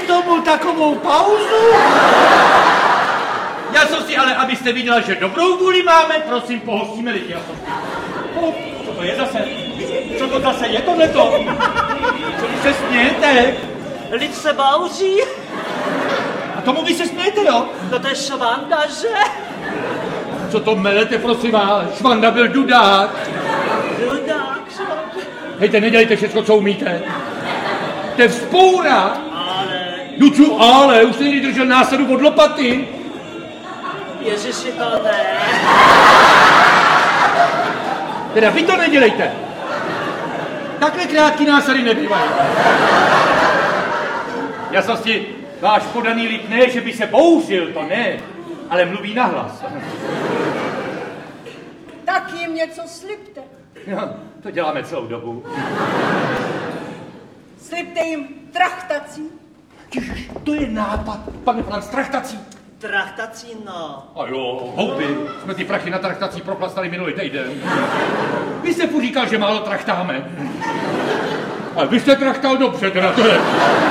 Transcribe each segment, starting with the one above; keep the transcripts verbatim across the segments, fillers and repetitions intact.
tomu takovou pauzu? Já jsem si ale, abyste viděla, že dobrou vůli máme, prosím, pohostíme lidi. Já jsem... oh, co to je zase? Co to zase je tohleto? Co vy se smějete? Lid se bouří. A tomu vy se smějete, jo? No to je švanda, že? Co to melete, prosím vás? Švanda byl dudák. Dudák, švanda. Hejte, nedělejte všechno, co umíte. To je vzpoura. Ale... Juču, ale, už jste někdy držel násadu od lopaty. Ježiši, to ne. Teda vy to nedělejte. Takhle krátký násady nebývají. Jasnosti, váš podaný lid ne, že by se bouřil, to ne, ale mluví nahlas. Tak jim něco slibte. No, to děláme celou dobu. Slibte jim trachtací. Ježiš, to je nápad, pane Franc, trachtací. Trachtací, no. A jo, houby, jsme ty prachy na trachtací proplastali minulý týden. Vy jste furt říkal, že málo trachtáme. Ale vy jste trachtal dobře, teda to je.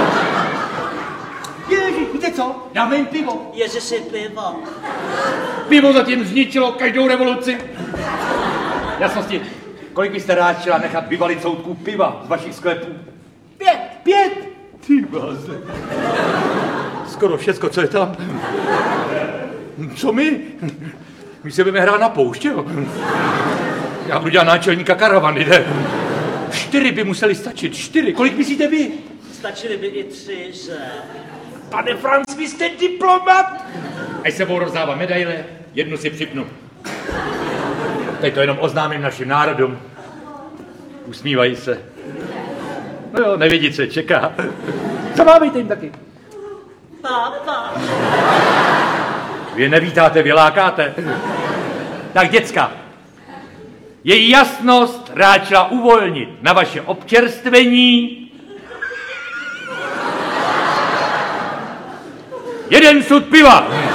Ježiš, víte co? Dáme jim pivo. Ježiši, pivo. Pivo zatím zničilo každou revoluci. Jasnosti, kolik byste rád chtěla nechat vyvalit soudků piva z vašich sklepů? Pět. Pět? Ty báze. Skoro všecko, co je tam. Co my? My se budeme hrát na pouště, jo? Já budu dělat náčelníka karavany, ne? Čtyři by museli stačit, čtyři. Kolik myslíte vy? Stačily by i tři, že? Pane Franc, vy jste diplomat? Až se budou rozdávat medaile, jednu si připnu. Teď to jenom oznámím našim národům. Usmívají se. No jo, nevidí, co je čeká. Zamávejte jim taky. Pápa. Vy je nevítáte, vy lákáte. Tak, děcka, její jasnost ráčila uvolnit na vaše občerstvení jeden sud piva.